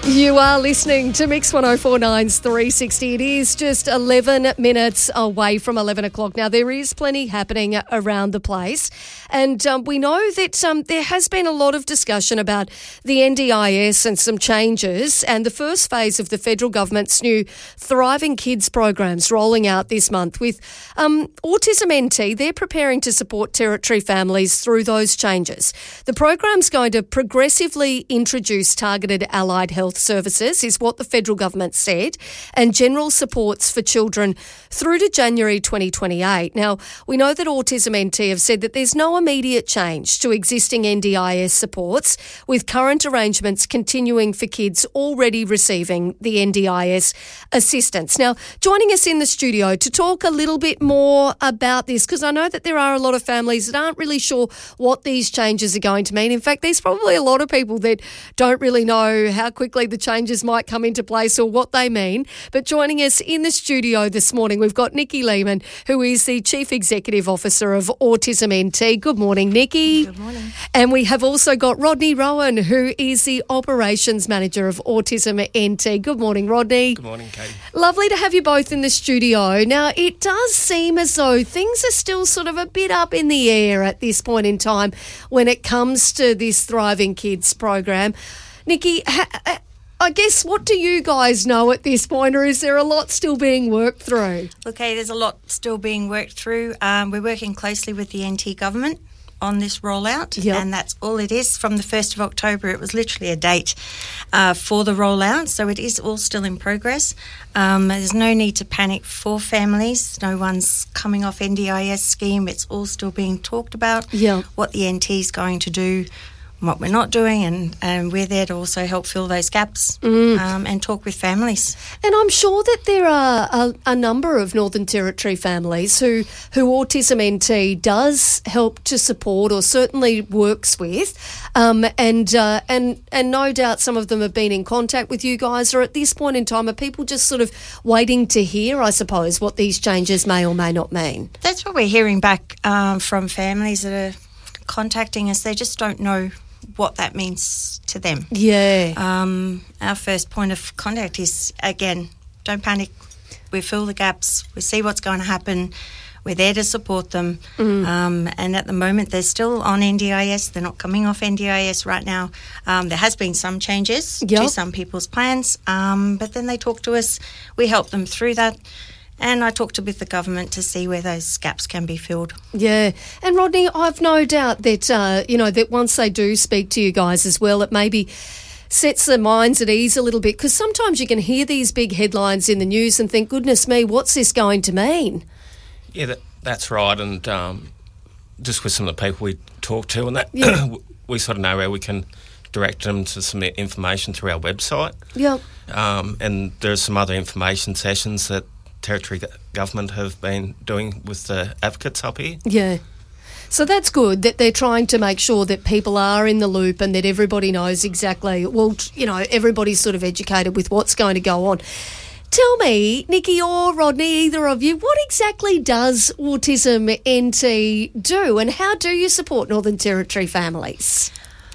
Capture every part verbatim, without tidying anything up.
You are listening to Mix one oh four point nine's three sixty. It is just eleven minutes away from eleven o'clock. Now, there is plenty happening around the place. And um, we know that um, there has been a lot of discussion about the N D I S and some changes. And the first phase of the federal government's new Thriving Kids programs rolling out this month with um, Autism N T. They're preparing to support Territory families through those changes. The program's going to progressively introduce targeted allied health services, is what the federal government said, and general supports for children through to January twenty twenty-eight. Now, we know that Autism N T have said that there's no immediate change to existing N D I S supports, with current arrangements continuing for kids already receiving the N D I S assistance. Now, joining us in the studio to talk a little bit more about this, because I know that there are a lot of families that aren't really sure what these changes are going to mean. In fact, there's probably a lot of people that don't really know how quickly the changes might come into place or what they mean. But joining us in the studio this morning, we've got Nikki Lehman, who is the Chief Executive Officer of Autism N T. Good morning, Nikki. Good morning. And we have also got Rodney Rowan, who is the Operations Manager of Autism N T. Good morning, Rodney. Good morning, Katie. Lovely to have you both in the studio. Now, it does seem as though things are still sort of a bit up in the air at this point in time when it comes to this Thriving Kids program. Nikki, ha- I guess, what do you guys know at this point, or is there a lot still being worked through? Okay, there's a lot still being worked through. Um, we're working closely with the N T government on this rollout, yep. and that's all it is. From the first of October, it was literally a date uh, for the rollout, so it is all still in progress. Um, there's no need to panic for families. No one's coming off N D I S scheme. It's all still being talked about, yep. what the N T is going to do, what we're not doing, and, and we're there to also help fill those gaps mm. um, and talk with families. And I'm sure that there are a, a number of Northern Territory families who, who Autism N T does help to support or certainly works with, um, and uh, and and no doubt some of them have been in contact with you guys, or at this point in time are people just sort of waiting to hear, I suppose, what these changes may or may not mean? That's what we're hearing back um, from families that are contacting us. They just don't know what that means to them. Yeah. Um, our first point of contact is, again, don't panic. We fill the gaps. We see what's going to happen. We're there to support them. Mm. Um, and at the moment, they're still on N D I S. They're not coming off N D I S right now. Um, there has been some changes yep. to some people's plans, um, but then they talk to us. We help them through that. And I talked with the government to see where those gaps can be filled. Yeah. And Rodney, I've no doubt that, uh, you know, that once they do speak to you guys as well, it maybe sets their minds at ease a little bit, because sometimes you can hear these big headlines in the news and think, goodness me, what's this going to mean? Yeah, that, that's right. And um, just with some of the people we talk to and that, yeah. we sort of know where we can direct them to some information through our website. Yeah. Um, and there's some other information sessions that Territory government have been doing with the advocates up here. Yeah. So that's good that they're trying to make sure that people are in the loop and that everybody knows exactly, well, you know, everybody's sort of educated with what's going to go on. Tell me, Nikki or Rodney, either of you, what exactly does Autism N T do, and how do you support Northern Territory families?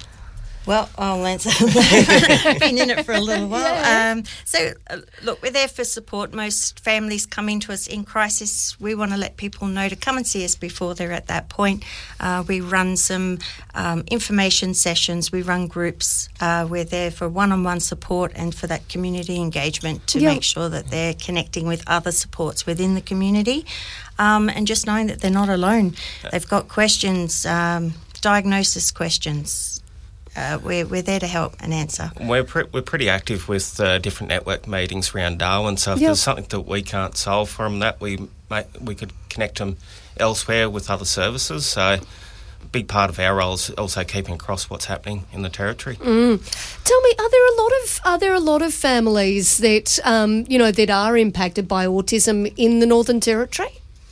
Well, I'll answer. I've been in it for a little while. Yeah. Um, so, uh, look, we're there for support. Most families come into us in crisis. We want to let people know to come and see us before they're at that point. Uh, we run some um, information sessions. We run groups. Uh, we're there for one-on-one support and for that community engagement to yep. make sure that they're connecting with other supports within the community, um, and just knowing that they're not alone. They've got questions, um, diagnosis questions. Uh, we're, we're there to help and answer. We're pre- we're pretty active with uh, different network meetings around Darwin, so if yep. there's something that we can't solve for them, that we may, we could connect them elsewhere with other services. So a big part of our role is also keeping across what's happening in the Territory. Mm. Tell me, are there a lot of are there a lot of families that um, you know that are impacted by autism in the Northern Territory?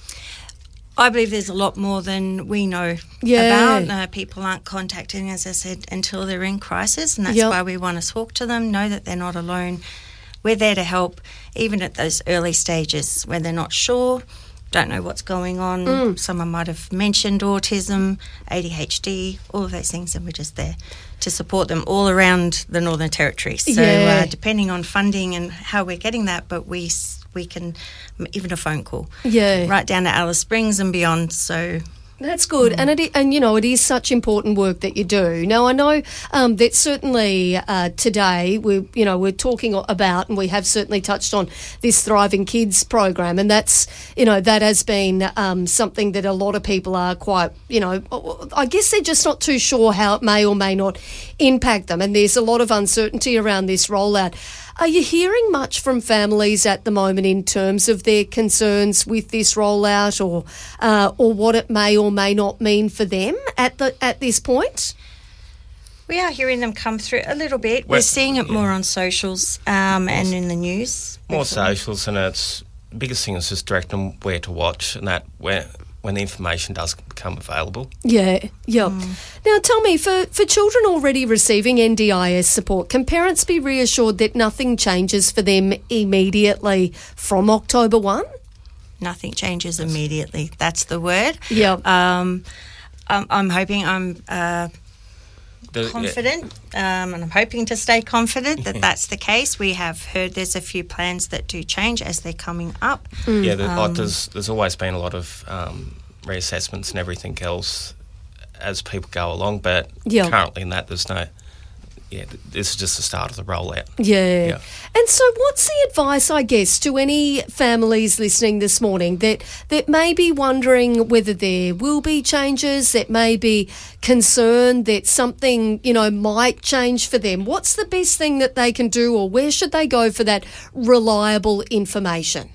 I believe there's a lot more than we know yeah. about. Uh, people aren't contacting, as I said, until they're in crisis, and that's yep. why we want to talk to them, know that they're not alone. We're there to help, even at those early stages when they're not sure, don't know what's going on. Mm. Someone might have mentioned autism, A D H D, all of those things, and we're just there to support them all around the Northern Territory. So Yeah. uh, depending on funding and how we're getting that, but we s- we can, even a phone call, Yeah. right down to Alice Springs and beyond. So That's good, and it, and you know it is such important work that you do. Now I know um, that certainly uh, today we you know we're talking about, and we have certainly touched on this Thriving Kids program, and that's you know that has been um, something that a lot of people are quite you know I guess they're just not too sure how it may or may not impact them, and there's a lot of uncertainty around this rollout. Are you hearing much from families at the moment in terms of their concerns with this rollout, or uh, or what it may or may not mean for them at the at this point? we are hearing them come through a little bit. Well, We're seeing it yeah. more on socials um, and in the news. More socials, and it's the biggest thing is just directing them where to watch, and that where when the information does become available. Yeah, yeah. Mm. Now tell me, for, for children already receiving N D I S support, can parents be reassured that nothing changes for them immediately from October first? Nothing changes immediately. That's the word. Yeah. Um, I'm, I'm hoping I'm uh, The- confident, um, and I'm hoping to stay confident that that's the case. We have heard there's a few plans that do change as they're coming up. Mm. Yeah, the, Um, like there's there's always been a lot of um, reassessments and everything else as people go along, but Yeah. currently in that there's no. Yeah, th- this is just the start of the rollout. Yeah. Yeah. And so what's the advice, I guess, to any families listening this morning that, that may be wondering whether there will be changes, that may be concerned that something, you know, might change for them? What's the best thing that they can do, or where should they go for that reliable information?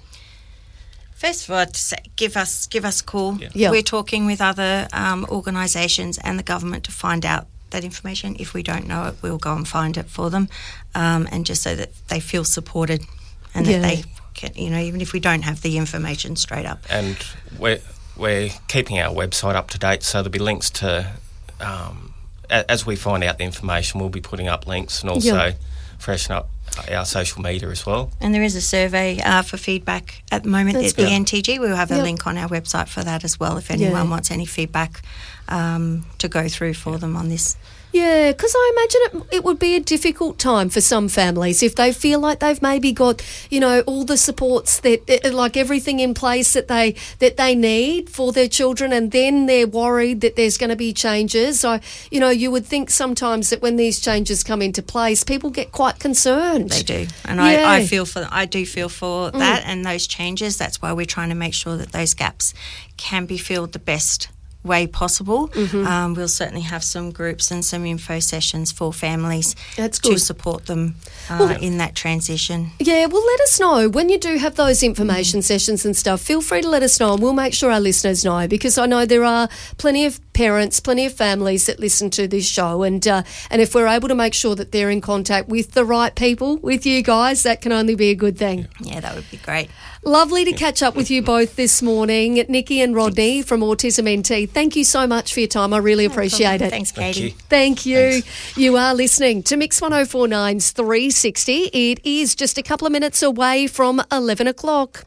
First of all, to say, give us give us a call. Yeah. Yeah. We're talking with other um, organisations and the government to find out that information. If we don't know it, we'll go and find it for them, um, and just so that they feel supported and Yeah. that they can, you know, even if we don't have the information straight up. And we're we're keeping our website up to date, so there'll be links to. Um, a- as we find out the information, we'll be putting up links and also Yeah. freshen up our social media as well. And there is a survey uh, for feedback at the moment That's at the good. N T G. We'll have a Yep. link on our website for that as well, if anyone Yeah. wants any feedback um, to go through for them on this. Yeah, because I imagine it, it would be a difficult time for some families if they feel like they've maybe got, you know, all the supports that, uh, like everything in place that they that they need for their children, and then they're worried that there's going to be changes. So, you know, you would think sometimes that when these changes come into place, people get quite concerned. They do, and Yeah. I, I feel for I do feel for that and those changes. That's why we're trying to make sure that those gaps can be filled the best way possible. Mm-hmm. Um, we'll certainly have some groups and some info sessions for families That's to good. support them uh, Well- in that transition. Yeah, well, let us know when you do have those information sessions and stuff. Feel free to let us know, and we'll make sure our listeners know, because I know there are plenty of parents, plenty of families that listen to this show, and uh, and if we're able to make sure that they're in contact with the right people, with you guys, that can only be a good thing. Yeah, that would be great. Lovely to catch up with you both this morning, Nikki and Rodney from Autism N T. Thank you so much for your time. I really appreciate it. Thanks, Thank Katie. you. Thank you. Thanks. You are listening to Mix one oh four nine's three sixty. It is just a couple of minutes away from eleven o'clock.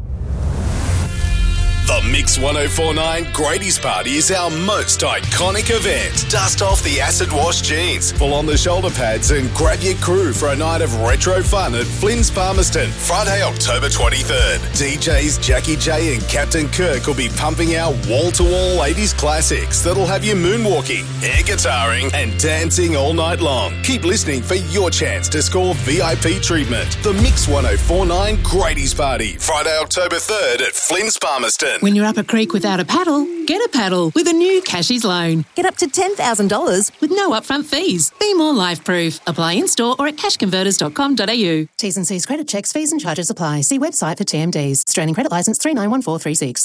The Mix one oh four nine Grady's Party is our most iconic event. Dust off the acid wash jeans, pull on the shoulder pads and grab your crew for a night of retro fun at Flynn's Palmerston. Friday, October twenty-third. D Js Jackie J and Captain Kirk will be pumping out wall-to-wall eighties classics that'll have you moonwalking, air guitaring and dancing all night long. Keep listening for your chance to score V I P treatment. The Mix one oh four nine Grady's Party. Friday, October third at Flynn's Palmerston. When you're up a creek without a paddle, get a paddle with a new Cashies loan. Get up to ten thousand dollars with no upfront fees. Be more life-proof. Apply in-store or at cash converters dot com dot a u. T's and C's credit checks, fees and charges apply. See website for T M Ds. Australian Credit Licence three nine one four three six.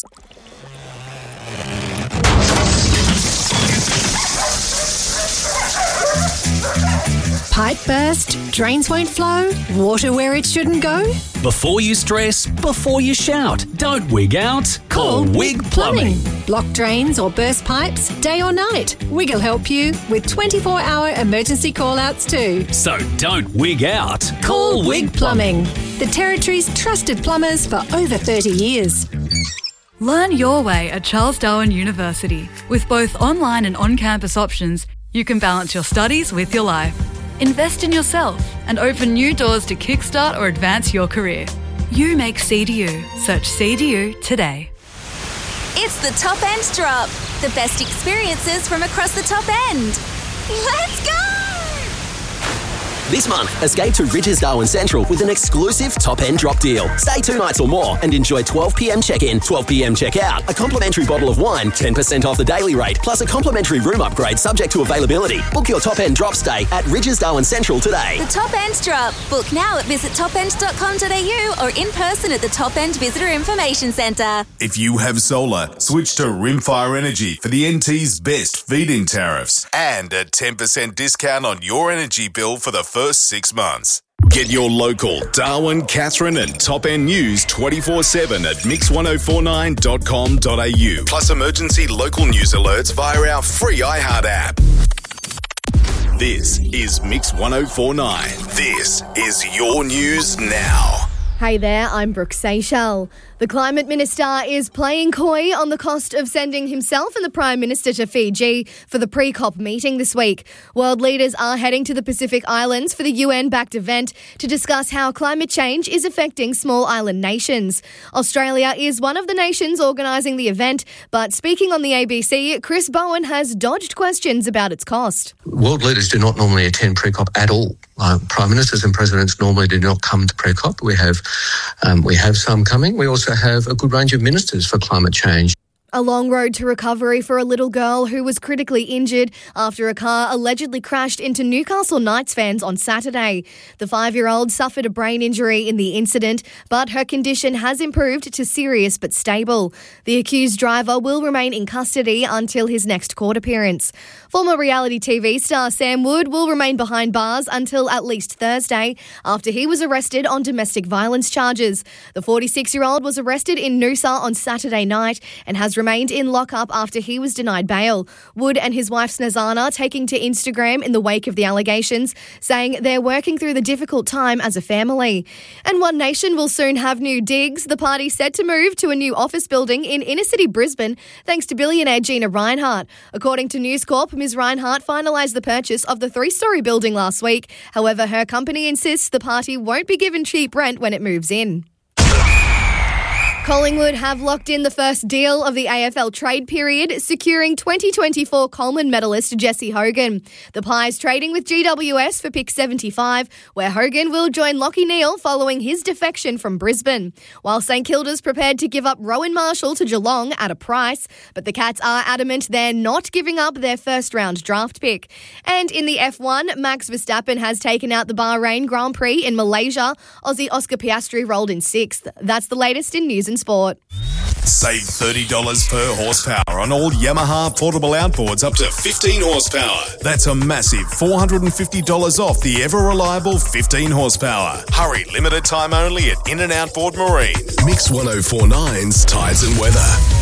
Pipe burst? Drains won't flow? Water where it shouldn't go? Before you stress, before you shout, don't wig out. Call Wig Plumbing. Blocked drains or burst pipes? Day or night? Wig will help you with twenty-four hour emergency call-outs too. So don't wig out. Call Wig Plumbing. The Territory's trusted plumbers for over thirty years. Learn your way at Charles Darwin University. With both online and on-campus options, You can balance your studies with your life. Invest in yourself and open new doors to kickstart or advance your career. You make C D U. Search C D U today. It's the Top End Drop. The best experiences from across the top end. Let's go! This month, escape to Ridges Darwin Central with an exclusive top-end drop deal. Stay two nights or more and enjoy twelve p m check-in, twelve p m check-out, a complimentary bottle of wine, ten percent off the daily rate, plus a complimentary room upgrade subject to availability. Book your top-end drop stay at Ridges Darwin Central today. The Top End Drop. Book now at visit top end dot com dot a u or in person at the Top End Visitor Information Centre. If you have solar, switch to Rimfire Energy for the N T's best feed-in tariffs and a ten percent discount on your energy bill for the first six months. Get your local Darwin, Katherine and Top End news twenty-four seven at mix ten forty-nine dot com dot a u. Plus emergency local news alerts via our free iHeart app. This is Mix ten forty-nine. This is your news now. Hey there, I'm Brooke Seychelles. The Climate Minister is playing coy on the cost of sending himself and the Prime Minister to Fiji for the pre-COP meeting this week. World leaders are heading to the Pacific Islands for the U N-backed event to discuss how climate change is affecting small island nations. Australia is one of the nations organising the event, but speaking on the A B C, Chris Bowen has dodged questions about its cost. World leaders do not normally attend pre-COP at all. Uh, Prime Ministers and Presidents normally do not come to pre-COP. We have, um, we have some coming. We also have a good range of ministers for climate change. A long road to recovery for a little girl who was critically injured after a car allegedly crashed into Newcastle Knights fans on Saturday. The five-year-old suffered a brain injury in the incident, but her condition has improved to serious but stable. The accused driver will remain in custody until his next court appearance. Former reality T V star Sam Wood will remain behind bars until at least Thursday after he was arrested on domestic violence charges. The forty-six-year-old was arrested in Noosa on Saturday night and has remained in lockup after he was denied bail. Wood and his wife Snezana taking to Instagram in the wake of the allegations, saying they're working through the difficult time as a family. And One Nation will soon have new digs. The party set to move to a new office building in inner-city Brisbane thanks to billionaire Gina Rinehart. According to News Corp, Miz Rinehart finalised the purchase of the three-storey building last week. However, her company insists the party won't be given cheap rent when it moves in. Collingwood have locked in the first deal of the A F L trade period, securing twenty twenty-four Coleman medalist Jesse Hogan. The Pies trading with G W S for pick seventy-five, where Hogan will join Lachie Neale following his defection from Brisbane, while St Kilda's prepared to give up Rowan Marshall to Geelong at a price, but the Cats are adamant they're not giving up their first-round draft pick. And in the F one, Max Verstappen has taken out the Bahrain Grand Prix in Malaysia. Aussie Oscar Piastri rolled in sixth. That's the latest in news and sport. Save thirty dollars per horsepower on all Yamaha portable outboards up to fifteen horsepower. That's a massive four hundred fifty dollars off the ever-reliable fifteen horsepower. Hurry, limited time only at In and Outboard Marine. Mix ten forty-nine's Tides and Weather.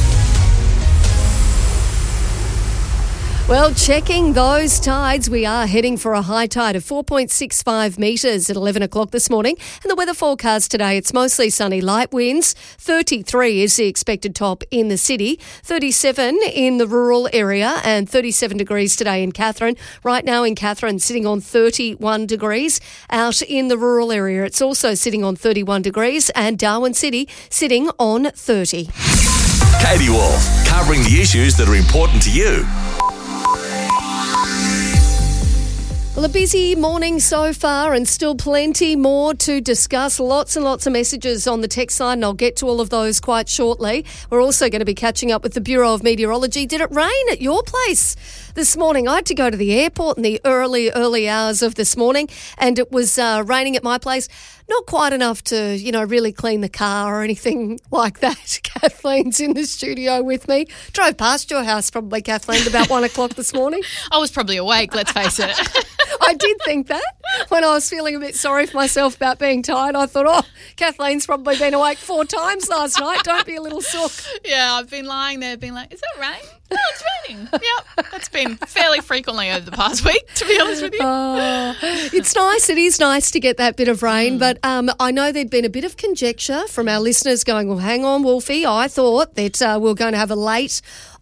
Well, checking those tides, we are heading for a high tide of four point six five metres at eleven o'clock this morning. And the weather forecast today, it's mostly sunny, light winds. thirty-three is the expected top in the city, thirty-seven in the rural area and thirty-seven degrees today in Katherine. Right now in Katherine, sitting on thirty-one degrees. Out in the rural area, it's also sitting on thirty-one degrees and Darwin City sitting on thirty. Katie Wolf, covering the issues that are important to you. Well, a busy morning so far and still plenty more to discuss. Lots and lots of messages on the text line and I'll get to all of those quite shortly. We're also going to be catching up with the Bureau of Meteorology. Did it rain at your place this morning? I had to go to the airport in the early, early hours of this morning and it was uh, raining at my place. Not quite enough to, you know, really clean the car or anything like that. Kathleen's in the studio with me. Drove past your house probably, Kathleen, about one o'clock this morning. I was probably awake, let's face it. I did think that when I was feeling a bit sorry for myself about being tired. I thought, oh, Kathleen's probably been awake four times last night. Don't be a little sook. Yeah, I've been lying there being like, is that rain? No, it's raining. Yep, that's been fairly frequently over the past week, to be honest with you. Uh, it's nice. It is nice to get that bit of rain, mm. but um, I know there'd been a bit of conjecture from our listeners going, well, hang on, Wolfie, I thought that uh, we were going to have a late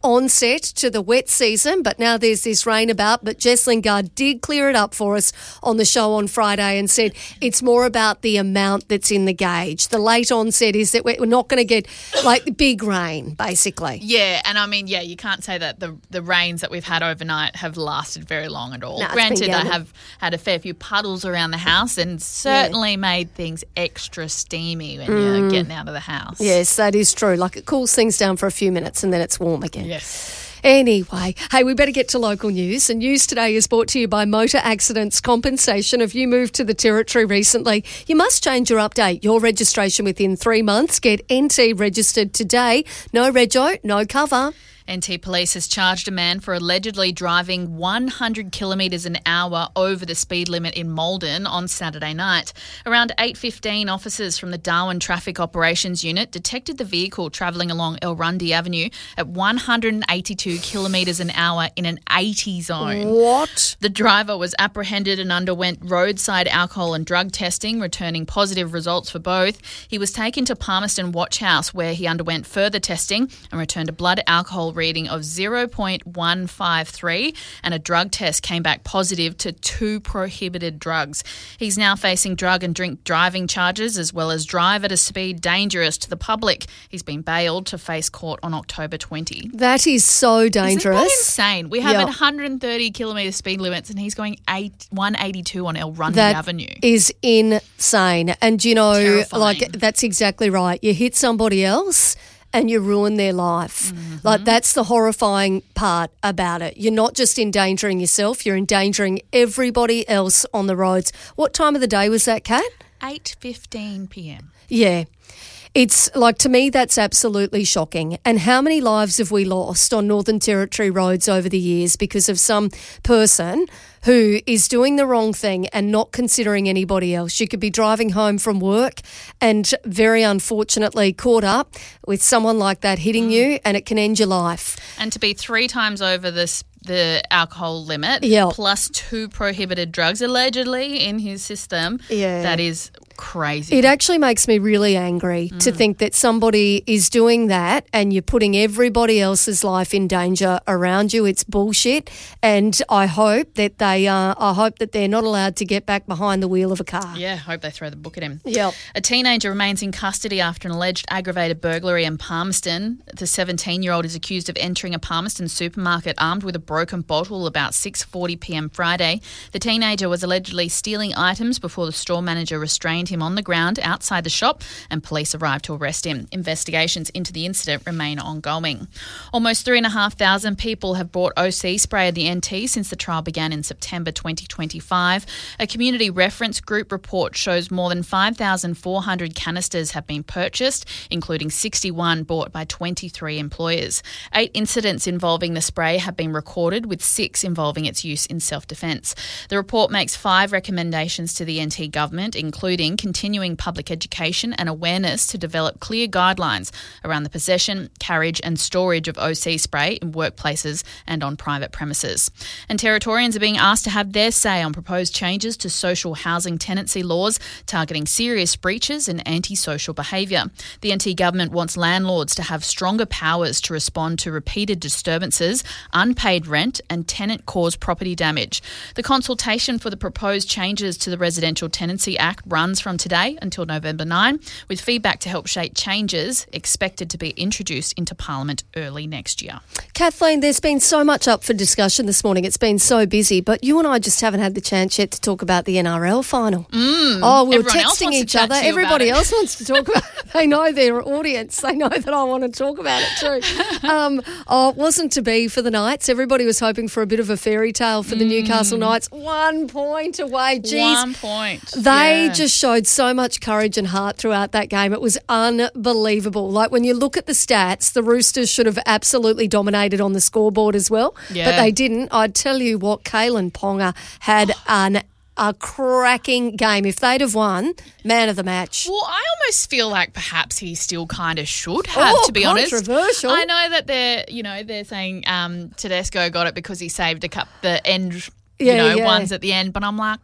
onset to the wet season, but now there's this rain about. But Jess Lingard did clear it up for us on the show on Friday and said it's more about the amount that's in the gauge. The late onset is that we're not going to get like big rain, basically. Yeah, and I mean, yeah, you can't say that the the rains that we've had overnight have lasted very long at all. No, it's Granted, been I going- have had a fair few puddles around the house and certainly made things extra steamy when Mm. you're getting out of the house. Yes, that is true. Like it cools things down for a few minutes and then it's warm again. Yes. Anyway, hey, we better get to local news. And news today is brought to you by Motor Accidents Compensation. If you moved to the Territory recently, you must change your update, your registration within three months. Get N T registered today. No rego, no cover. N T Police has charged a man for allegedly driving one hundred kilometres an hour over the speed limit in Malden on Saturday night. Around eight fifteen, officers from the Darwin Traffic Operations Unit detected the vehicle travelling along Elrundy Avenue at one hundred eighty-two kilometres an hour in an eighty zone. What? The driver was apprehended and underwent roadside alcohol and drug testing, returning positive results for both. He was taken to Palmerston Watch House, where he underwent further testing and returned a blood alcohol reading of zero point one five three, and a drug test came back positive to two prohibited drugs. He's now facing drug and drink driving charges as well as drive at a speed dangerous to the public. He's been bailed to face court on October twentieth. That is so dangerous. Isn't that insane? We have Yep. one hundred thirty kilometre speed limits and he's going eight, one eighty-two on Elrundy That Avenue. is insane. And, you know, Terrifying. like, that's exactly right. You hit somebody else and you ruin their life. Mm-hmm. Like, that's the horrifying part about it. You're not just endangering yourself, you're endangering everybody else on the roads. What time of the day was that, Kat? eight fifteen p.m. Yeah. It's like, to me, that's absolutely shocking. And how many lives have we lost on Northern Territory roads over the years because of some person who is doing the wrong thing and not considering anybody else? You could be driving home from work and very unfortunately caught up with someone like that hitting Mm. you, and it can end your life. And to be three times over this the alcohol limit Yep. plus two prohibited drugs allegedly in his system, Yeah. that is crazy. It actually makes me really angry to think that somebody is doing that and you're putting everybody else's life in danger around you. It's bullshit, and I hope that they uh, I hope that they're not allowed to get back behind the wheel of a car. Yeah, hope they throw the book at him. Yep. A teenager remains in custody after an alleged aggravated burglary in Palmerston. The seventeen-year-old is accused of entering a Palmerston supermarket armed with a broken bottle about six forty p.m. Friday. The teenager was allegedly stealing items before the store manager restrained him on the ground outside the shop and police arrived to arrest him. Investigations into the incident remain ongoing. Almost three thousand five hundred people have bought O C spray at the N T since the trial began in September twenty twenty-five. A community reference group report shows more than five thousand four hundred canisters have been purchased, including sixty-one bought by twenty-three employers. Eight incidents involving the spray have been recorded, with six involving its use in self-defence. The report makes five recommendations to the N T government, including continuing public education and awareness to develop clear guidelines around the possession, carriage and storage of O C spray in workplaces and on private premises. And Territorians are being asked to have their say on proposed changes to social housing tenancy laws targeting serious breaches and antisocial behaviour. The N T government wants landlords to have stronger powers to respond to repeated disturbances, unpaid rent and tenant-caused property damage. The consultation for the proposed changes to the Residential Tenancy Act runs from today until November ninth, with feedback to help shape changes expected to be introduced into Parliament early next year. Kathleen, there's been so much up for discussion this morning. It's been so busy, but you and I just haven't had the chance yet to talk about the N R L final. Mm, oh, we were everyone else texting wants to each chat other. to you Everybody about it. else wants to talk about it. They know their audience. They know that I want to talk about it too. Um, oh, it wasn't to be for the Knights. Everybody was hoping for a bit of a fairy tale for the Newcastle Knights. One point away. Jeez. One point. They Yeah. just showed so much courage and heart throughout that game. It was unbelievable. Like, when you look at the stats, the Roosters should have absolutely dominated on the scoreboard as well, Yeah. but they didn't. I'd tell you what, Kalen Ponga had an a cracking game. If they'd have won, man of the match. Well, I almost feel like perhaps he still kind of should have, Oh, to be honest. controversial. I know that they're, you know, they're saying um, Tedesco got it because he saved a cup, the end, Yeah, you know, yeah. ones at the end, but I'm like,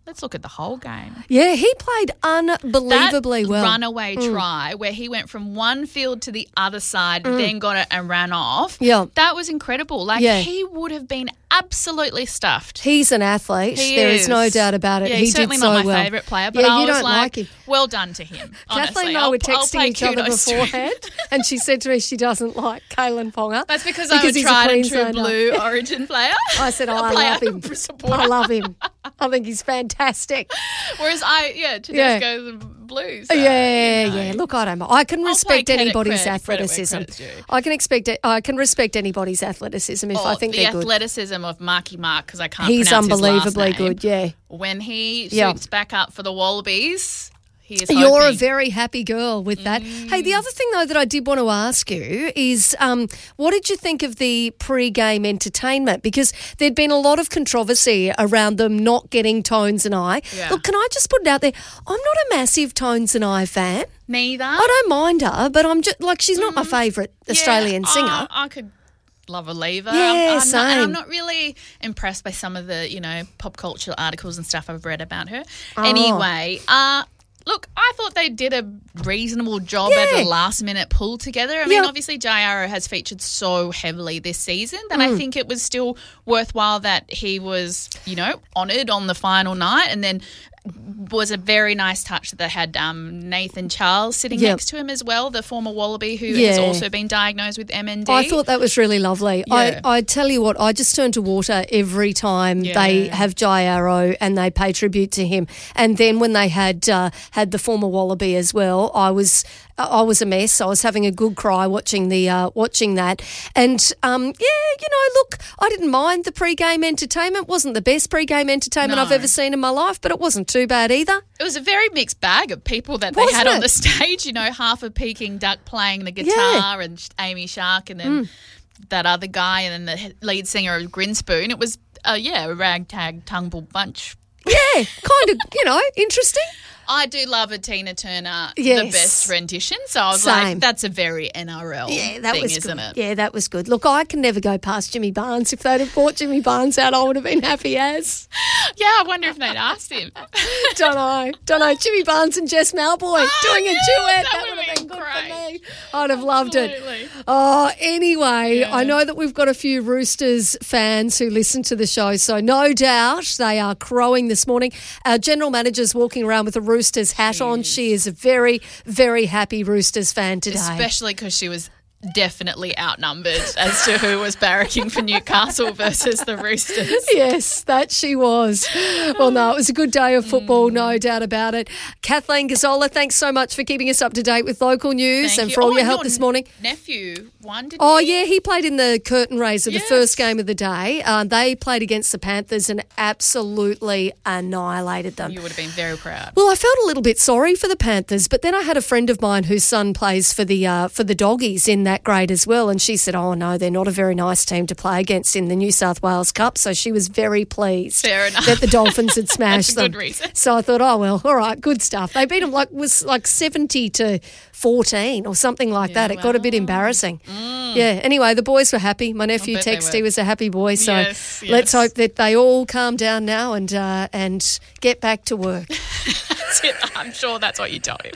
let's look at the whole game. Yeah, he played unbelievably that well. runaway Mm. try where he went from one field to the other side, Mm. then got it and ran off. Yeah. That was incredible. Like, Yeah. he would have been absolutely stuffed. He's an athlete. He there is. is. no doubt about it. Yeah, he he's did certainly so not my well. favourite player, but yeah, I you was don't like, like him. well done to him. Honestly. Kathleen and I I'll- were I'll texting pay each other kudos to him. beforehand, and she said to me she doesn't like Kalen Ponga. That's because, I'm a he's tried and true Queenslander. blue Origin player. I said, oh, A I player love him. supporter. I love him. I think he's fantastic. Whereas I, yeah, Yeah. Tedesco's blue. So, yeah, you know. yeah. Look, I don't. I can I'll respect play credit- anybody's credit- credit where athleticism. credit's due. I can expect. It, I can respect anybody's athleticism if Or I think the they're good. athleticism of Marky Mark, because I can't He's pronounce his last unbelievably name. good. Yeah. When he Yeah. suits back up for the Wallabies, he is You're hoping. a very happy girl with that. Hey, the other thing, though, that I did want to ask you is um, what did you think of the pre-game entertainment? Because there'd been a lot of controversy around them not getting Tones and I. Yeah. Look, can I just put it out there? I'm not a massive Tones and I fan. Neither. I don't mind her, but I'm just like, she's not my favourite Australian Yeah, singer. uh, I could love a lever. Yeah, I'm, I'm same. Not, and I'm not really impressed by some of the, you know, pop culture articles and stuff I've read about her. Oh. Anyway, uh, look, I thought they did a reasonable job Yeah. at the last minute pull together. I mean, Yep. obviously Jairo has featured so heavily this season that I Mm. think it was still worthwhile that he was, you know, honoured on the final night, and then was a very nice touch that they had um, Nathan Charles sitting Yep. next to him as well, the former Wallaby who Yeah. has also been diagnosed with M N D. I thought that was really lovely. Yeah. I, I tell you what, I just turn to water every time they Yeah. have Jai Arrow and they pay tribute to him. And then when they had uh, had the former Wallaby as well, I was I was a mess. I was having a good cry watching the uh, watching that. And um, yeah, you know, look, I didn't mind the pre-game entertainment. Wasn't the best pre-game entertainment No. I've ever seen in my life, but it wasn't too bad either. It was a very mixed bag of people that they Wasn't had on it? the stage. You know, half of Peking Duck playing the guitar and Amy Shark, and then Mm. that other guy, and then the lead singer of Grinspoon. It was, uh, yeah, a ragtag tumble bunch. Yeah, kind of, you know, interesting. I do love a Tina Turner, the Yes. best rendition. So I was Same. like, that's a very N R L Yeah, that thing, was isn't good. it? Yeah, that was good. Look, I can never go past Jimmy Barnes. If they'd have brought Jimmy Barnes out, I would have been happy as. Yeah, I wonder if they'd asked him. Don't know. Don't know. Jimmy Barnes and Jess Malboy doing a yes, duet. that That would've would have been been good great. for me. I'd have loved it. Absolutely. Oh, anyway, Yeah. I know that we've got a few Roosters fans who listen to the show, so no doubt they are crowing this morning. Our general manager's walking around with a Roosters hat on. She is a very, very happy Roosters fan today. Especially because she was definitely outnumbered as to who was barracking for Newcastle versus the Roosters. Yes, that she was. Well, no, it was a good day of football, no doubt about it. Kathleen Gazzola, thanks so much for keeping us up to date with local news Thank and you. for all Oh, your help your this morning. Nephew won, didn't Oh, he? yeah, he played in the curtain raiser, the Yes. first game of the day. Uh, they played against the Panthers and absolutely annihilated them. You would have been very proud. Well, I felt a little bit sorry for the Panthers, but then I had a friend of mine whose son plays for the uh, for the Doggies in that grade as well, and she said, "Oh no, they're not a very nice team to play against in the New South Wales Cup." So she was very pleased Fair enough. that the Dolphins had smashed That's a them. good reason. So I thought, "Oh well, all right, good stuff." They beat them like was like seventy to fourteen or something like that. It got a bit embarrassing. Yeah. Anyway, the boys were happy. My nephew bet they texted; were. he was a happy boy. So Yes, let's yes. hope that they all calm down now and uh, and get back to work. That's it. I'm sure that's what you told him.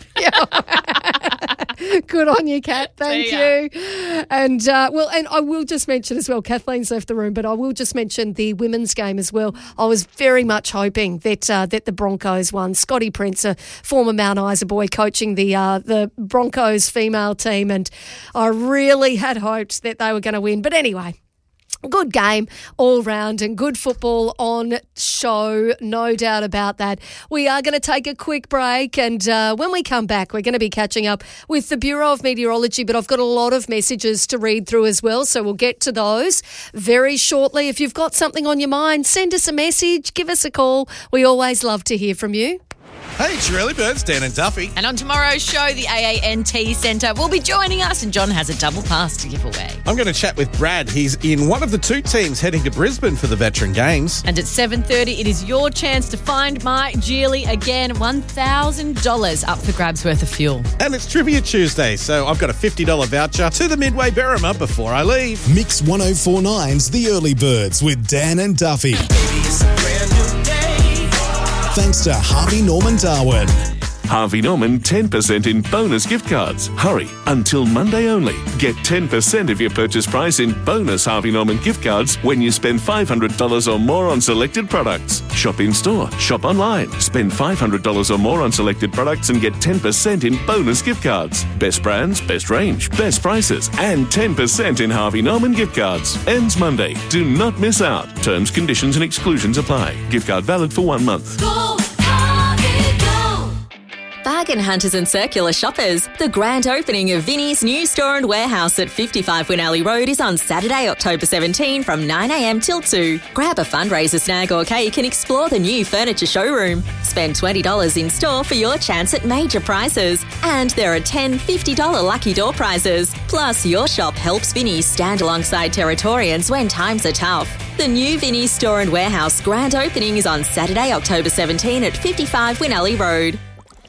Good on you, Kat. Thank See ya. you. And, uh, well, and I will just mention as well, Kathleen's left the room, but I will just mention the women's game as well. I was very much hoping that uh, that the Broncos won. Scotty Prince, a former Mount Isa boy, coaching the, uh, the Broncos female team, and I really had hoped that they were going to win. But anyway, good game all round and good football on show, no doubt about that. We are going to take a quick break, and uh, when we come back, we're going to be catching up with the Bureau of Meteorology, but I've got a lot of messages to read through as well, so we'll get to those very shortly. If you've got something on your mind, send us a message, give us a call. We always love to hear from you. Hey, it's your early birds, Dan and Duffy. And on tomorrow's show, the A A N T Centre will be joining us, and John has a double pass to give away. I'm going to chat with Brad. He's in one of the two teams heading to Brisbane for the Veteran Games. And at seven thirty, it is your chance to find my Geely again. one thousand dollars up for grabs worth of fuel. And it's Trivia Tuesday, so I've got a fifty dollars voucher to the Midway Berrima before I leave. Mix one oh four nine's The Early Birds with Dan and Duffy. thanks to Harvey Norman Darwin. Harvey Norman ten percent in bonus gift cards. Hurry, until Monday only. Get ten percent of your purchase price in bonus Harvey Norman gift cards when you spend five hundred dollars or more on selected products. Shop in store, shop online. Spend five hundred dollars or more on selected products and get ten percent in bonus gift cards. Best brands, best range, best prices, and ten percent in Harvey Norman gift cards. Ends Monday. Do not miss out. Terms, conditions and exclusions apply. Gift card valid for one month. Go, Harvey, go! Bargain hunters and circular shoppers, the grand opening of Vinnie's new store and warehouse at fifty-five Winally Road is on Saturday, October seventeenth from nine a m till two. Grab a fundraiser snag or cake and explore the new furniture showroom. Spend twenty dollars in store for your chance at major prizes. And there are ten fifty dollars lucky door prizes. Plus, your shop helps Vinnie's stand alongside Territorians when times are tough. The new Vinnie's store and warehouse grand opening is on Saturday, October seventeenth at fifty-five Winally Road.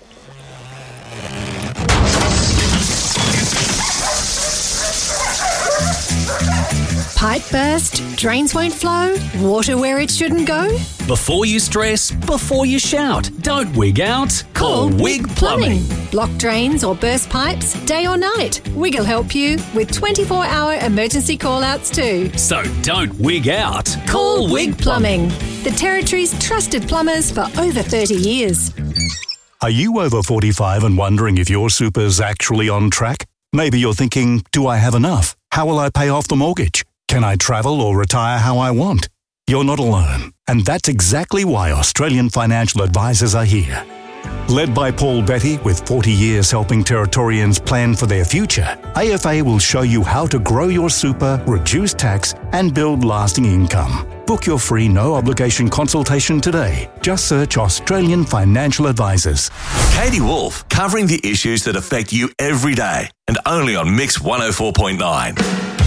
Pipe burst? Drains won't flow? Water where it shouldn't go? Before you stress, before you shout, don't wig out. Call Wig Plumbing. Block drains or burst pipes, day or night. Wig'll help you with twenty-four hour emergency call-outs too. So don't wig out. Call Wig Plumbing, the Territory's trusted plumbers for over thirty years. Are you over forty-five and wondering if your super's actually on track? Maybe you're thinking, do I have enough? How will I pay off the mortgage? Can I travel or retire how I want? You're not alone. And that's exactly why Australian financial advisors are here. Led by Paul Betty, with forty years helping Territorians plan for their future, A F A will show you how to grow your super, reduce tax, and build lasting income. Book your free no-obligation consultation today. Just search Australian Financial Advisors. Katie Wolf, covering the issues that affect you every day, and only on Mix one oh four point nine.